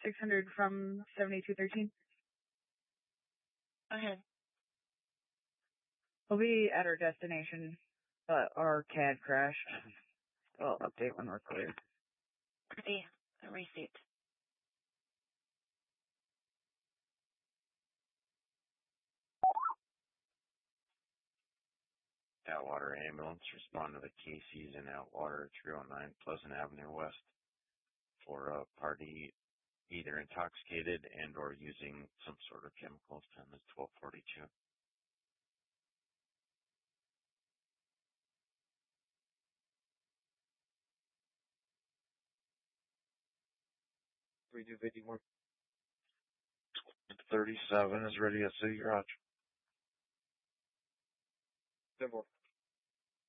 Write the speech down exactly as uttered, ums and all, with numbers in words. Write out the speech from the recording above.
six hundred from seventy-two thirteen. Go ahead. We'll be at our destination, but our C A D crashed. I'll update when we're clear. The, the receipt. Atwater ambulance, respond to the Casey's in Atwater, three oh nine Pleasant Avenue West, for a party either intoxicated and or using some sort of chemicals. Time is twelve forty-two. three two fifty-one. thirty-seven is ready at City Garage. Simple.